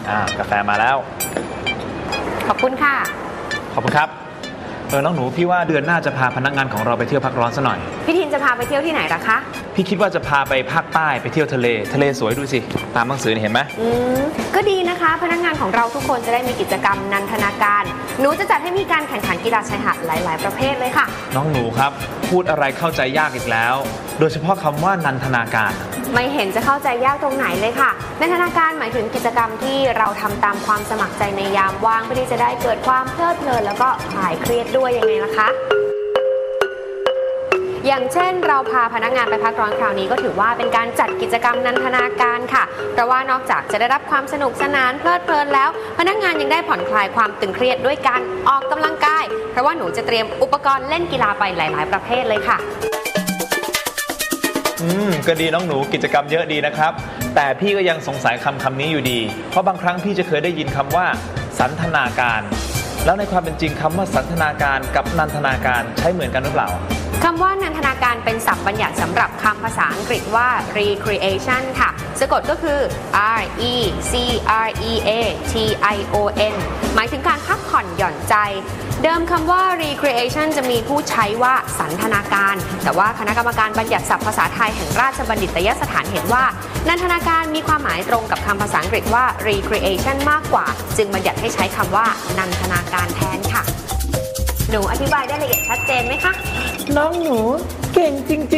กาแฟมาแล้วขอบคุณค่ะขอบคุณครับน้องหนูพี่ว่าเดือนหน้าจะพาพนักงานของเราไปเที่ยวพักร้อนซะหน่อยพี่ทินจะพาไปเที่ยวที่ไหนล่ะคะพี่คิดว่าจะพาไปภาคใต้ไปเที่ยวทะเลสวยดูสิตามหนังสือเห็นไหมก็ดีนะคะพนักงานของเราทุกคนจะได้มีกิจกรรมนันทนาการหนูจะจัดให้มีการแข่งขันกีฬาชายหาดหลายๆประเภทเลยค่ะน้องหนูครับพูดอะไรเข้าใจยากอีกแล้วโดยเฉพาะคำว่านันทนาการไม่เห็นจะเข้าใจยากตรงไหนเลยค่ะนันทนาการหมายถึงกิจกรรมที่เราทำตามความสมัครใจในยามว่างเพื่อที่จะได้เกิดความเพลิดเพลินแล้วก็คลายเครียดด้วยยังไงล่ะคะอย่างเช่นเราพาพนักงานไปพักร้อนคราวนี้ก็ถือว่าเป็นการจัดกิจกรรมนันทนาการค่ะเพราะว่านอกจากจะได้รับความสนุกสนานเพลิดเพลินแล้วพนักงานยังได้ผ่อนคลายความตึงเครียดด้วยการออกกำลังกายเพราะว่าหนูจะเตรียมอุปกรณ์เล่นกีฬาไปหลายๆประเภทเลยค่ะก็ดีน้องหนูกิจกรรมเยอะดีนะครับแต่พี่ก็ยังสงสัยคำนี้อยู่ดีเพราะบางครั้งพี่จะเคยได้ยินคำว่าสันทนาการแล้วในความเป็นจริงคำว่าสันทนาการกับนันทนาการใช้เหมือนกันหรือเปล่าคำว่านันทนาการเป็นศัพท์บัญญัติสำหรับคำภาษาอังกฤษว่า recreation ค่ะสะกดก็คือ r e c r e a t i o n หมายถึงการพักผ่อนหย่อนใจเดิมคำว่า recreation จะมีผู้ใช้ว่าสันทนาการแต่ว่าคณะกรรมการบัญญัติศัพท์ภาษาไทยแห่งราชบัณฑิตยสถานเห็นว่านันทนาการมีความหมายตรงกับคำภาษาอังกฤษว่า recreation มากกว่าจึงบัญญัติให้ใช้คำว่านันทนาการแทนค่ะหนูอธิบายได้ละเอียดชัดเจนไหมคะน้องหนูเก่งจริงๆ